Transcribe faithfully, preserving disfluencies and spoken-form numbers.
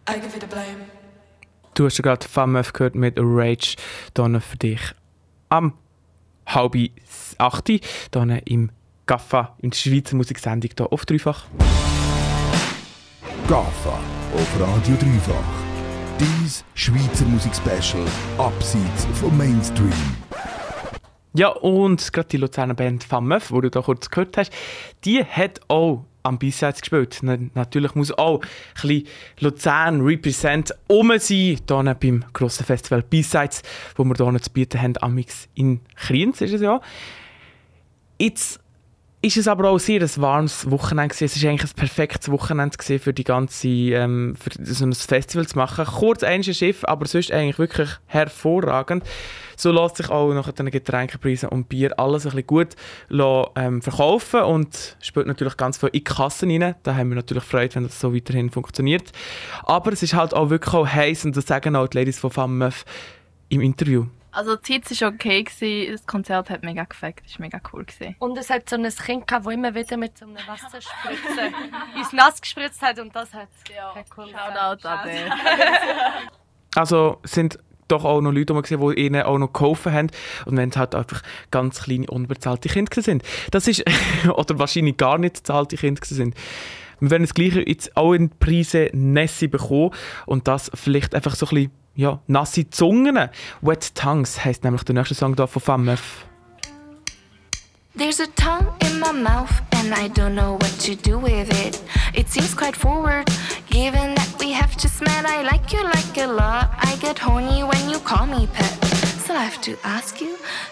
I give it a blame. Du hast ja gerade Famöf gehört mit Rage, hier für dich am halb acht hier im Gaffa, in der Schweizer Musiksendung hier auf Dreifach. Gaffa auf Radio Dreifach. Dies Schweizer Musik-Special abseits vom Mainstream. Ja, und gerade die Luzerner Band Famöf, die du da kurz gehört hast, die hat auch am B-Sides gespielt. Natürlich muss auch ein bisschen Luzern represent um sein, hier beim grossen Festival B-Sides, wo wir hier zu bieten haben, amix in Kriens ist es ja. Jetzt ist es aber auch sehr ein warmes Wochenende gewesen. Es war eigentlich ein perfektes Wochenende gewesen für die ganze, ähm, für so ein Festival zu machen. Kurz ein Schiff, aber sonst eigentlich wirklich hervorragend. So lässt sich auch nach den Getränkepreisen und Bier alles ein bisschen gut lassen, ähm, verkaufen und spielt natürlich ganz viel in die Kassen rein. Da haben wir natürlich Freude, wenn das so weiterhin funktioniert. Aber es ist halt auch wirklich auch heiß und das sagen auch die Ladies von Famöf im Interview. Also die Zeit war okay, das Konzert hat mega gefällt, das war mega cool. Und es hat so ein Kind gehabt, das immer wieder mit so einer Wasserspritze ins Nass gespritzt hat und das hat ja cool Shoutout an den. Also sind doch auch noch Leute, die ihnen auch noch geholfen haben und wenn es halt einfach ganz kleine, unbezahlte Kinder sind. Das ist, oder wahrscheinlich gar nicht bezahlte Kinder sind. Wir werden das Gleiche jetzt auch in Preise Nessie bekommen und das vielleicht einfach so ein bisschen, ja, nasse Zungen. Wet Tongues heisst nämlich der nächste Song hier von Famöf. There's a tongue in my mouth and I don't know what to do with it. It seems quite forward, given that we have just met. I like you like a lot. I get horny when you call me pet. So I have to ask you,